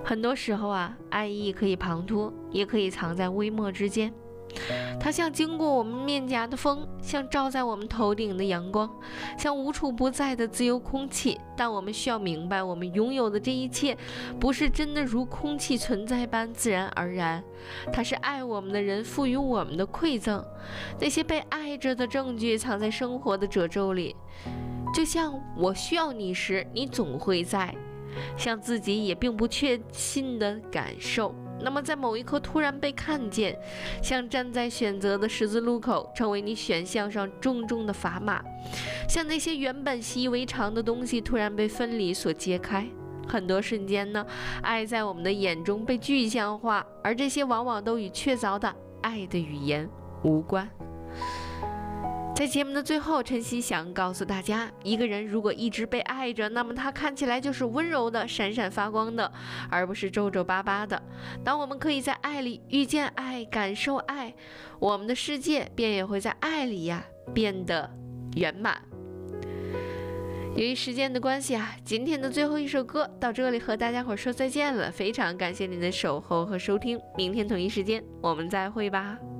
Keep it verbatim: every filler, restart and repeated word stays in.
很多时候啊，爱意可以旁脱，也可以藏在微末之间。它像经过我们面颊的风，像照在我们头顶的阳光，像无处不在的自由空气。但我们需要明白，我们拥有的这一切不是真的如空气存在般自然而然，它是爱我们的人赋予我们的馈赠。那些被爱着的证据藏在生活的褶皱里，就像我需要你时，你总会在，像自己也并不确信的感受。那么在某一刻突然被看见，像站在选择的十字路口，成为你选项上重重的砝码，像那些原本习以为常的东西突然被分离所揭开。很多瞬间呢，爱在我们的眼中被具象化，而这些往往都与确凿的爱的语言无关。在节目的最后，晨曦想告诉大家，一个人如果一直被爱着，那么他看起来就是温柔的、闪闪发光的，而不是皱皱巴巴的。当我们可以在爱里遇见爱、感受爱，我们的世界便也会在爱里呀变得圆满。由于时间的关系啊，今天的最后一首歌到这里和大家伙说再见了。非常感谢您的守候和收听，明天同一时间我们再会吧。